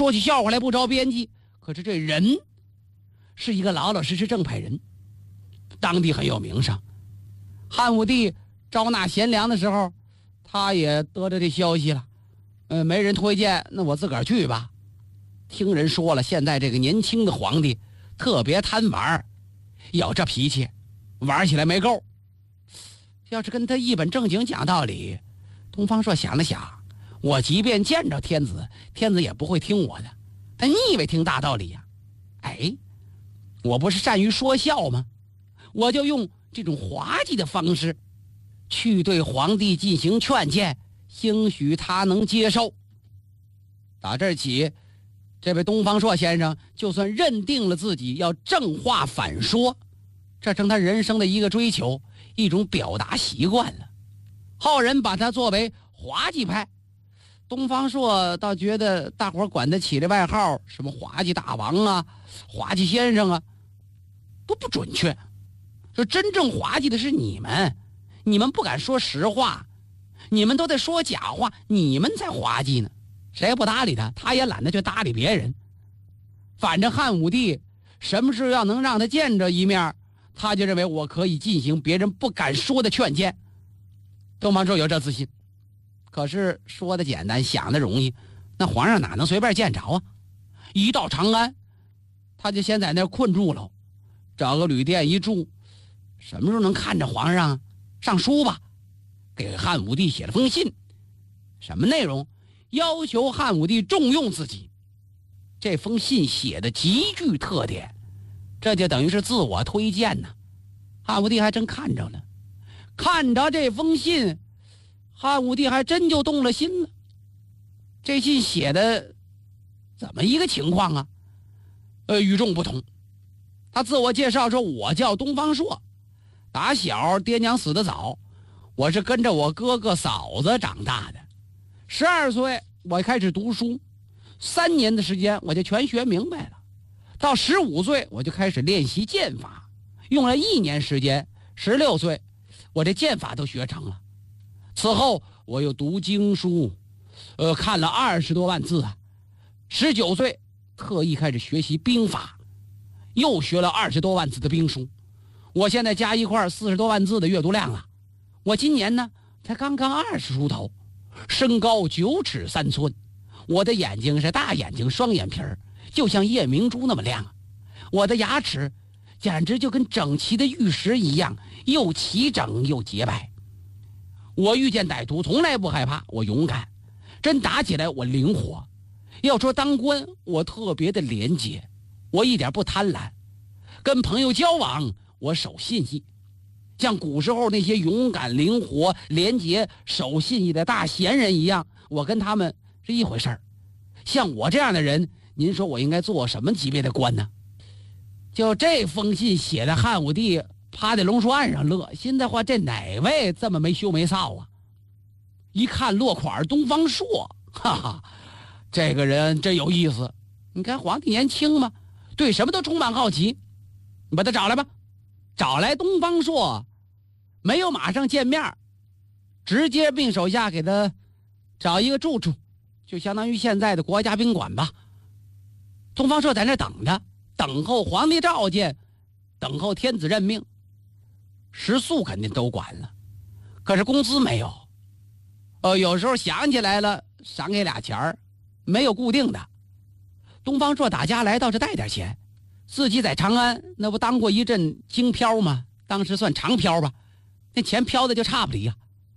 说起笑话来不着边际，可是这人是一个老老实实正派人，当地很有名声。汉武帝招纳贤良的时候，他也得着这消息了，没人推荐，那我自个儿去吧。听人说了，现在这个年轻的皇帝特别贪玩，有这脾气，玩起来没够。要是跟他一本正经讲道理，东方朔想了想，我即便见着天子，天子也不会听我的。但你以为听大道理呀？哎，我不是善于说笑吗？我就用这种滑稽的方式去对皇帝进行劝谏，兴许他能接受。打这儿起，这位东方朔先生就算认定了自己要正话反说，这成他人生的一个追求，一种表达习惯了。后人把他作为滑稽派，东方朔倒觉得大伙管得起这外号，什么滑稽大王啊，滑稽先生啊，不准确。说真正滑稽的是你们不敢说实话，你们都在说假话，你们才滑稽呢。谁也不搭理他，他也懒得去搭理别人。反正汉武帝什么时候要能让他见着一面，他就认为我可以进行别人不敢说的劝谏。东方朔有这自信，可是说的简单，想的容易，那皇上哪能随便见着啊？一到长安，他就先在那儿困住了，找个旅店一住，什么时候能看着皇上？上书吧，给汉武帝写了封信，什么内容？要求汉武帝重用自己。这封信写的极具特点，这就等于是自我推荐呢。汉武帝还真看着了，看着这封信，汉武帝还真就动了心了。这信写的怎么一个情况啊？与众不同。他自我介绍说，我叫东方朔，打小爹娘死得早，我是跟着我哥哥嫂子长大的。12岁我开始读书，3年的时间我就全学明白了。到15岁我就开始练习剑法，用了1年时间，16岁我这剑法都学成了。此后我又读经书，看了20多万字啊。19岁特意开始学习兵法，又学了20多万字的兵书。我现在加一块40多万字的阅读量了。我今年呢才刚刚20出头，身高9尺3寸，我的眼睛是大眼睛双眼皮儿，就像夜明珠那么亮。我的牙齿简直就跟整齐的玉石一样，又齐整又洁白。我遇见歹徒从来不害怕，我勇敢，真打起来我灵活。要说当官，我特别的廉洁，我一点不贪婪。跟朋友交往，我守信义。像古时候那些勇敢、灵活、廉洁、守信义的大贤人一样，我跟他们是一回事儿。像我这样的人，您说我应该做什么级别的官呢？就这封信写的，汉武帝趴在龙书案上乐，心的话，这哪位这么没羞没臊啊？一看落款东方朔，哈哈，这个人真有意思。你看皇帝年轻嘛，对什么都充满好奇。你把他找来吧。找来东方朔，没有马上见面，直接命手下给他找一个住处，就相当于现在的国家宾馆吧。东方朔在那等着，等候皇帝召见，等候天子任命。食宿肯定都管了，可是工资没有。有时候想起来了，赏给俩钱儿，没有固定的。东方朔打家来倒是带点钱，自己在长安那不当过一阵京漂吗？当时算长漂吧，那钱飘的就差不离啊。